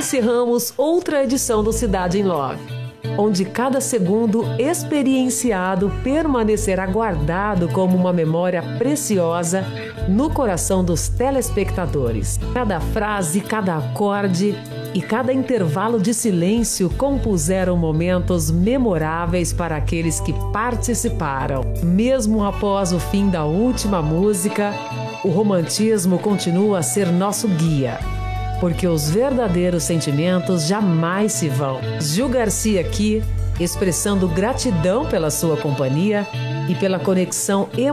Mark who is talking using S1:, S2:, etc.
S1: encerramos outra edição do Cidade em Love, onde cada segundo experienciado permanecerá guardado como uma memória preciosa no coração dos telespectadores. Cada frase, cada acorde e cada intervalo de silêncio compuseram momentos memoráveis para aqueles que participaram. Mesmo após o fim da última música, o romantismo continua a ser nosso guia, porque os verdadeiros sentimentos jamais se vão. Gil Garcia aqui, expressando gratidão pela sua companhia e pela conexão emocional